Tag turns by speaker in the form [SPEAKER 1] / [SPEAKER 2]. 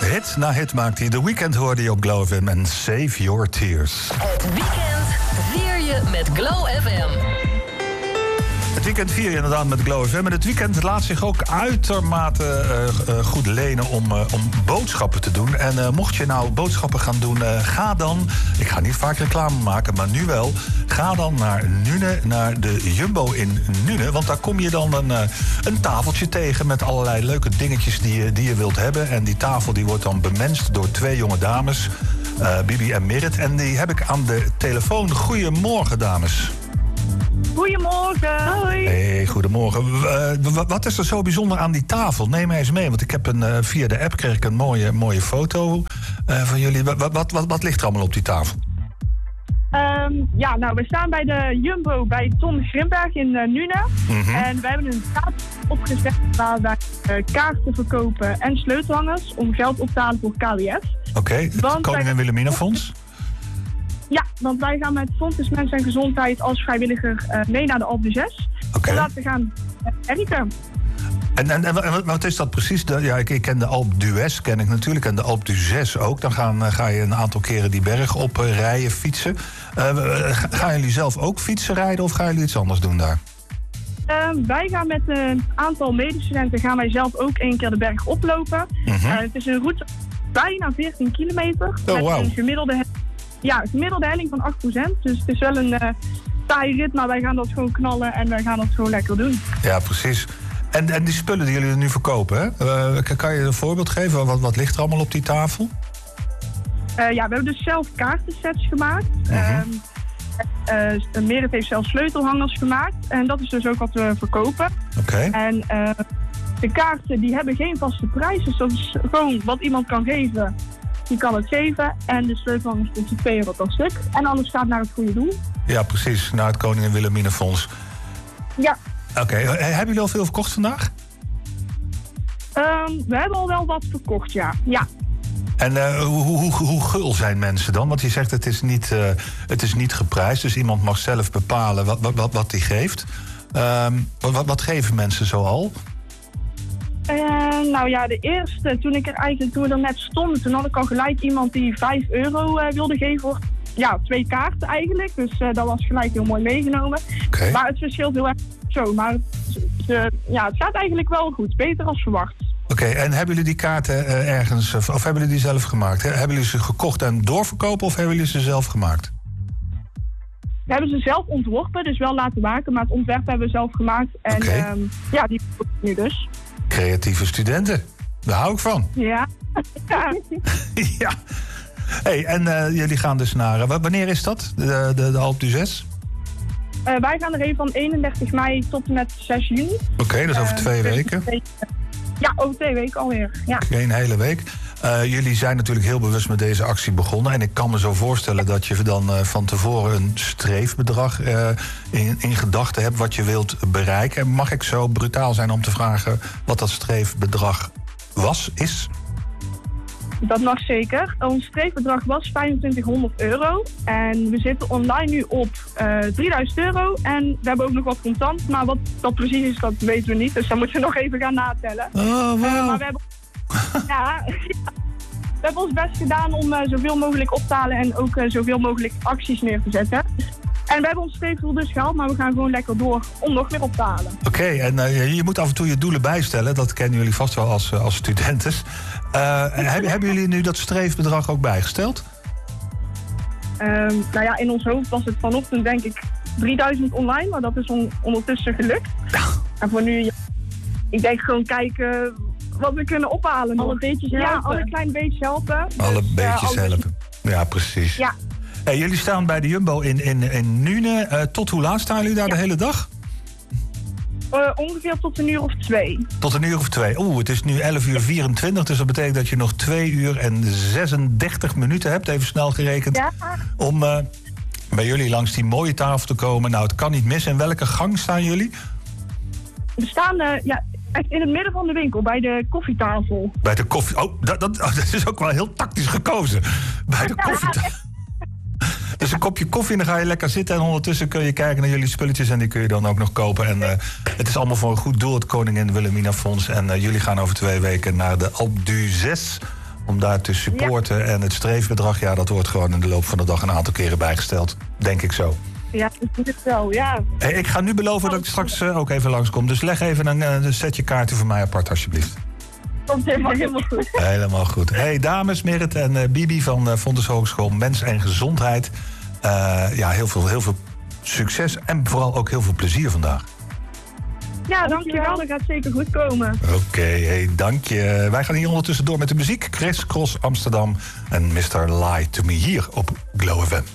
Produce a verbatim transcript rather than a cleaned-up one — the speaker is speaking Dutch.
[SPEAKER 1] Hit na hit maakt hij. The Weeknd hoorde je op Glow F M en Save Your Tears.
[SPEAKER 2] Het weekend vier je met Glow F M.
[SPEAKER 1] Het weekend vier je inderdaad met Glow F M. En het weekend laat zich ook uitermate uh, uh, goed lenen om, uh, om boodschappen te doen. En uh, mocht je nou boodschappen gaan doen, uh, ga dan... Ik ga niet vaak reclame maken, maar nu wel. Ga dan naar Nune, naar de Jumbo in Nune. Want daar kom je dan een, uh, een tafeltje tegen met allerlei leuke dingetjes die je, die je wilt hebben. En die tafel die wordt dan bemenst door twee jonge dames, uh, Bibi en Merit. En die heb ik aan de telefoon. Goedemorgen, dames.
[SPEAKER 3] Goedemorgen. Hoi.
[SPEAKER 1] Hey, goedemorgen. Uh, wat is er zo bijzonder aan die tafel? Neem mij eens mee, want ik heb een, uh, via de app kreeg ik een mooie, mooie foto uh, van jullie. Wat, wat, wat, wat ligt er allemaal op die tafel?
[SPEAKER 3] Um, ja, nou, we staan bij de Jumbo bij Tom Grimberg in uh, Nune. Mm-hmm. En we hebben een tafel opgezet waar wij uh, kaarten verkopen en sleutelhangers om geld op te halen voor K W F.
[SPEAKER 1] Oké, okay, het Koningin wij... Wilhelmina Fonds?
[SPEAKER 3] Ja, want wij gaan met Fonds Mens en Gezondheid als vrijwilliger uh, mee naar de Alpe d'Huez.
[SPEAKER 1] Oké.
[SPEAKER 3] Om laten gaan werken.
[SPEAKER 1] En, en, en, en wat is dat precies? De, ja, ik, ik ken de Alpe d'Huez, ken ik natuurlijk, en de Alpe d'Huez ook. Dan gaan, uh, ga je een aantal keren die berg op uh, rijden, fietsen. Uh, gaan jullie zelf ook fietsen rijden of gaan jullie iets anders doen daar?
[SPEAKER 3] Uh, wij gaan met een aantal medestudenten gaan wij zelf ook één keer de berg oplopen. Mm-hmm. Uh, het is een route bijna veertien kilometer.
[SPEAKER 1] Oh,
[SPEAKER 3] met
[SPEAKER 1] wow.
[SPEAKER 3] een gemiddelde, ja, gemiddelde helling van acht procent. Dus het is wel een uh, taaie rit, maar wij gaan dat gewoon knallen en wij gaan dat gewoon lekker doen.
[SPEAKER 1] Ja, precies. En, en die spullen die jullie er nu verkopen, hè? Uh, kan je een voorbeeld geven? Wat, wat ligt er allemaal op die tafel?
[SPEAKER 3] Uh, ja, we hebben dus zelf kaartensets gemaakt. Mm-hmm. Uh, uh, Merit heeft zelf sleutelhangers gemaakt. En dat is dus ook wat we verkopen.
[SPEAKER 1] Oké. Okay.
[SPEAKER 3] En uh, de kaarten die hebben geen vaste prijs. Dus dat is gewoon wat iemand kan geven. Die kan het geven. En de sleutelhangers kosten twee euro per stuk. En alles gaat naar het goede doel.
[SPEAKER 1] Ja, precies. Naar het Koningin Wilhelmina Fonds.
[SPEAKER 3] Ja.
[SPEAKER 1] Oké. Okay. Hebben jullie al veel verkocht vandaag?
[SPEAKER 3] Um, we hebben al wel wat verkocht, ja. Ja.
[SPEAKER 1] En uh, hoe, hoe, hoe gul zijn mensen dan? Want je zegt het is niet, uh, het is niet geprijsd. Dus iemand mag zelf bepalen wat, wat, wat hij geeft. Um, wat, wat geven mensen zoal?
[SPEAKER 3] Uh, nou ja, de eerste, toen ik er eigenlijk toen we er net stonden, toen had ik al gelijk iemand die vijf euro uh, wilde geven voor ja, twee kaarten eigenlijk. Dus uh, dat was gelijk heel mooi meegenomen.
[SPEAKER 1] Okay.
[SPEAKER 3] Maar het verschilt heel erg zo. Maar het, uh, ja, het gaat eigenlijk wel goed. Beter als verwacht.
[SPEAKER 1] Oké, okay, en hebben jullie die kaarten uh, ergens, of, of hebben jullie die zelf gemaakt? He, hebben jullie ze gekocht en doorverkopen of hebben jullie ze zelf gemaakt?
[SPEAKER 3] We hebben ze zelf ontworpen, dus wel laten maken. Maar het ontwerp hebben we zelf gemaakt. En okay. um, ja, die nu dus.
[SPEAKER 1] Creatieve studenten, daar hou ik van.
[SPEAKER 3] Ja. ja.
[SPEAKER 1] ja. Hey, en uh, jullie gaan dus naar, uh, wanneer is dat, de, de, de Alpe d'Huez?
[SPEAKER 3] Uh, wij gaan er even van eenendertig mei tot en met zes juni.
[SPEAKER 1] Oké, okay, dat is over uh, twee weken.
[SPEAKER 3] Ja, over twee weken alweer. Ja.
[SPEAKER 1] Geen hele week. Uh, jullie zijn natuurlijk heel bewust met deze actie begonnen. En ik kan me zo voorstellen dat je dan uh, van tevoren een streefbedrag uh, in, in gedachten hebt wat je wilt bereiken. Mag ik zo brutaal zijn om te vragen wat dat streefbedrag was, is?
[SPEAKER 3] Dat mag zeker. Ons streefbedrag was vijfentwintighonderd euro. En we zitten online nu op uh, drieduizend euro. En we hebben ook nog wat contant. Maar wat dat precies is, dat weten we niet. Dus dan moeten we nog even gaan natellen.
[SPEAKER 1] Oh, wow. uh,
[SPEAKER 3] maar we hebben, ja, we hebben ons best gedaan om uh, zoveel mogelijk op te halen. En ook uh, zoveel mogelijk acties neer te zetten. En we hebben ons streefdoel dus gehaald, maar we gaan gewoon lekker door om nog meer op te halen.
[SPEAKER 1] Oké, okay, en uh, je moet af en toe je doelen bijstellen. Dat kennen jullie vast wel als, uh, als studenten. Uh, hebben, hebben jullie nu dat streefbedrag ook bijgesteld?
[SPEAKER 3] Um, nou ja, in ons hoofd was het vanochtend denk ik drieduizend online, maar dat is on- ondertussen gelukt. Ja. En voor nu, ja, ik denk gewoon kijken wat we kunnen ophalen.
[SPEAKER 4] Alle beetjes helpen.
[SPEAKER 3] Ja, alle klein beetjes helpen.
[SPEAKER 1] Alle
[SPEAKER 3] dus,
[SPEAKER 1] beetjes uh, helpen. Ja, precies.
[SPEAKER 3] Ja.
[SPEAKER 1] Hey, jullie staan bij de Jumbo in, in, in Nune. Uh, tot hoe laat staan jullie daar ja. de hele dag?
[SPEAKER 3] Uh, ongeveer tot een uur of twee.
[SPEAKER 1] Tot een uur of twee. Oeh, het is nu elf uur vierentwintig, dus dat betekent dat je nog twee uur en zesendertig minuten hebt, even snel gerekend,
[SPEAKER 3] ja.
[SPEAKER 1] om uh, bij jullie langs die mooie tafel te komen. Nou, het kan niet mis. In welke gang staan jullie?
[SPEAKER 3] We staan uh, ja, echt in het midden van de winkel, bij de koffietafel.
[SPEAKER 1] Bij de koffie... Oh, dat, dat, oh, dat is ook wel heel tactisch gekozen. Bij de koffietafel. Dus een kopje koffie en dan ga je lekker zitten. En ondertussen kun je kijken naar jullie spulletjes. En die kun je dan ook nog kopen. En uh, het is allemaal voor een goed doel, het Koningin Wilhelmina Fonds. En uh, jullie gaan over twee weken naar de Alpe d'Huez om daar te supporten. Ja. En het streefbedrag, ja, dat wordt gewoon in de loop van de dag een aantal keren bijgesteld. Denk ik zo.
[SPEAKER 3] Ja, dat is het wel, ja.
[SPEAKER 1] Hey, ik ga nu beloven dat ik straks uh, ook even langskom. Dus leg even een, uh, een setje kaarten voor mij apart, alsjeblieft.
[SPEAKER 3] Komt helemaal, helemaal goed.
[SPEAKER 1] Helemaal goed. Hey, dames, Merit en uh, Bibi van uh, Fontys Hogeschool Mens en Gezondheid. Uh, ja, heel veel, heel veel succes en vooral ook heel veel plezier vandaag.
[SPEAKER 3] Ja, dankjewel. Dat gaat zeker goed komen.
[SPEAKER 1] Oké, okay, hey, dank je. Wij gaan hier ondertussen door met de muziek. Chris Cross Amsterdam en mister Lie to Me hier op Glow F M.